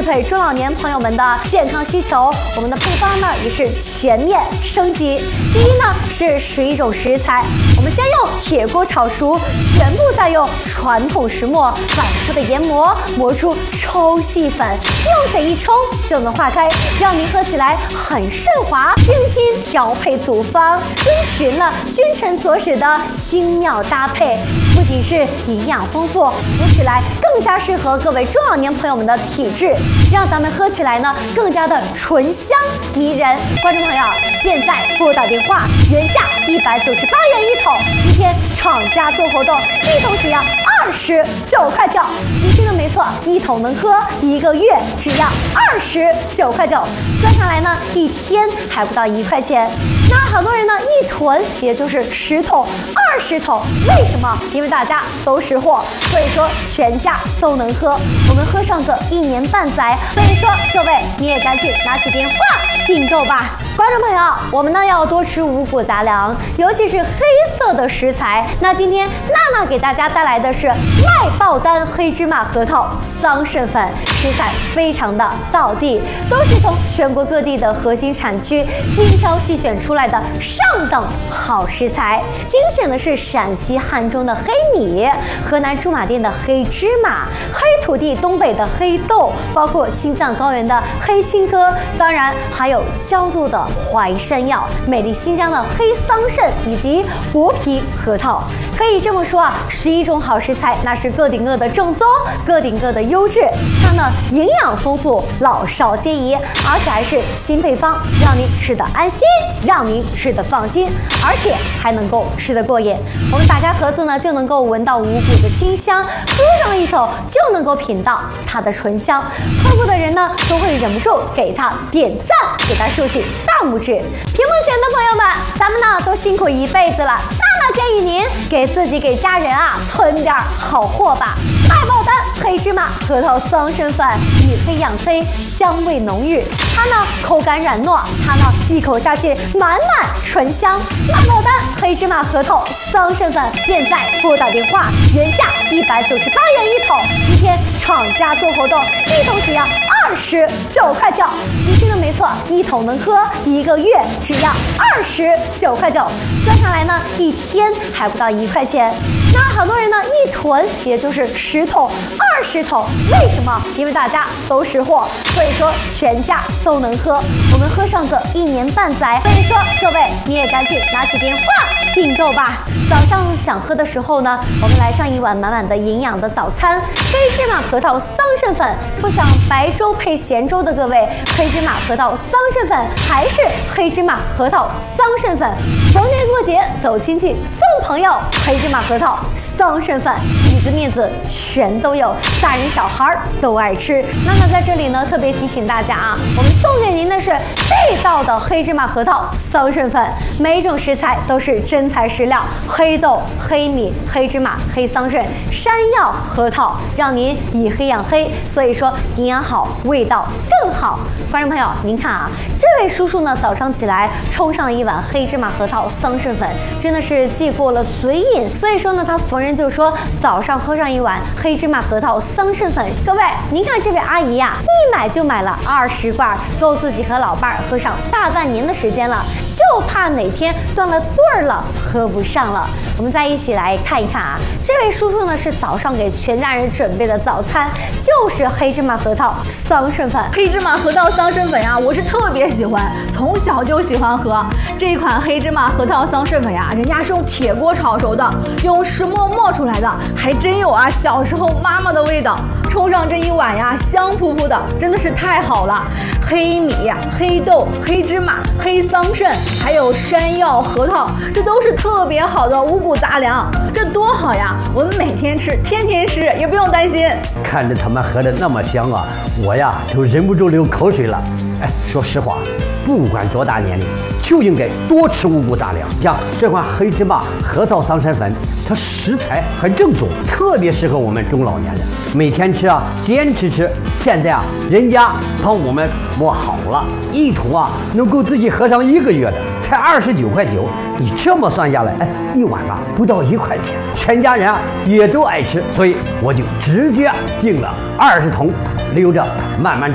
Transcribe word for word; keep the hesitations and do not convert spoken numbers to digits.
配中老年朋友们的健康需求。我们的配方呢也是全面升级。第一呢是十一种食材，我们先用铁锅炒熟，全部再用传统石磨反复的研磨，磨出抽细粉，用水一冲就能化开，让您喝起来很顺滑。精心调配组方，遵循了君臣佐使的精妙搭配，不仅是营养丰富，喝起来更加适合各位中老年朋友们的体质，让咱们喝起来呢更加的醇香迷人。观众朋友，现在拨打电话，原价一百九十八元一桶，今天厂家做活动，一桶只要二十九块九。你听的没错，一桶能喝一个月，只要二十九块九，算下来呢一天还不到一块钱。那好多人呢一囤也就是十桶、二十桶，为什么？因为大家都识货，所以说全家都能喝，我们喝上个一年半载。所以说各位你也赶紧拿起电话订购吧。观众朋友，我们呢要多吃五谷杂粮，尤其是黑色的食材。那今天娜娜给大家带来的是麦爆丹黑芝麻核桃桑葚粉，食材非常的道地，都是从全国各地的核心产区精挑细选出来的上等好食材。精选的是陕西汉中的黑米，河南驻马店的黑芝麻，黑土地东北的黑豆，包括青藏高原的黑青稞，当然还有焦作的淮山药，美丽新疆的黑桑葚，以及薄皮核桃。可以这么说啊，十一种好食材，那是个顶个的正宗，个顶个的优质。它呢营养丰富，老少皆宜，而且还是新配方，让您吃得安心，让您吃得放心，而且还能够吃得过瘾。我们打开盒子呢，就能够闻到五谷的清香，喝上一口就能够品到它的醇香。喝过的人呢，都会忍不住给它点赞，给它竖起大拇指。屏幕前的朋友们，咱们呢都辛苦一辈子了，娜娜建议您给自己给家人啊囤点好货吧。麦爆丹黑芝麻核桃桑葚粉，以黑养黑，香味浓郁，它呢口感软糯，它呢一口下去满满醇香。麦爆丹黑芝麻核桃桑葚粉，现在拨打电话，原价一百九十八元一桶，今天厂家做活动，一桶只要二十九块九。你听的没错，一桶能喝一个月，只要二十九块九，算下来呢一天还不到一块钱。那好多人呢一囤也就是十桶、二十桶，为什么？因为大家都识货，所以说全家都能喝，我们喝上个一年半载。所以说各位你也赶紧拿起电话订购吧。早上想喝的时候呢，我们来上一碗满满的营养的早餐，黑芝麻核桃桑葚粉。不想白粥配咸粥的各位，黑芝麻核桃桑葚粉还是黑芝麻核桃桑葚粉。逢年过节走亲戚送朋友，黑芝麻核桃桑葚粉，里子面子全都有，大人小孩都爱吃。娜娜在这里呢特别提醒大家啊，我们送给您的是地道的黑芝麻核桃桑葚粉，每一种食材都是真材实料，黑豆、黑米、黑芝麻、黑桑葚、山药、核桃，让您以黑养黑，所以说营养好，味道更好。观众朋友，您看啊，这位叔叔呢早上起来冲上了一碗黑芝麻核桃桑葚粉，真的是既过了嘴瘾，所以说呢他逢人就说早上喝上一碗黑芝麻核桃桑葚粉。各位您看这位阿姨呀、啊，一买就买了二十罐，够自己和老伴儿喝上大半年的时间了，就怕哪天断了顿儿了喝不上了。我们再一起来看一看啊，这位叔叔呢是早上给全家人准备的早餐就是黑芝麻核桃桑葚粉。 黑芝麻核桃桑葚粉呀，我是特别喜欢，从小就喜欢喝这一款黑芝麻核桃桑葚粉呀，人家是用铁锅炒熟的，用石磨磨出来的，还真有啊小时候妈妈的味道。冲上这一碗呀，香扑扑的，真的是太好了。黑米、黑豆、黑芝麻、黑桑葚，还有山药、核桃，这都是特别好的五谷杂粮，这多好呀！我们每天吃，天天吃，也不用担心。 看着他们喝的那么香啊，我呀都忍不住流口水了。哎，说实话，不管多大年龄，就应该多吃五谷杂粮。像这款黑芝麻核桃桑葚粉，它食材很正宗，特别适合我们中老年人。每天吃啊，坚持吃。现在啊，人家帮我们磨好了，一桶啊能够自己喝上一个月的，才二十九块九。你这么算下来，哎，一碗啊不到一块钱，全家人啊也都爱吃，所以我就直接订了二十桶，留着慢慢吃。